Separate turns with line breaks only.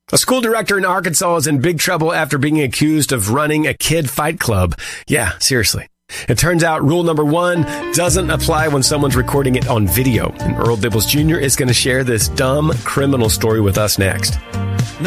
A school director in Arkansas is in big trouble after being accused of running a kid fight club. Yeah, seriously. It turns out rule number 1 doesn't apply when someone's recording it on video. And Earl Dibbles Jr. is going to share this dumb criminal story with us next.